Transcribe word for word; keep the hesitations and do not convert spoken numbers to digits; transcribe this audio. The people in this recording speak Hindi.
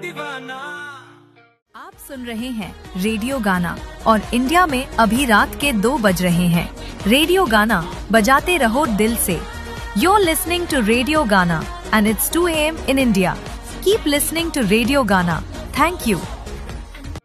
आप सुन रहे हैं रेडियो गाना और इंडिया में अभी रात के दो बज रहे हैं। रेडियो गाना बजाते रहो दिल से। You're listening to Radio Gana and it's two a m in India. Keep listening to Radio Gana. Thank you.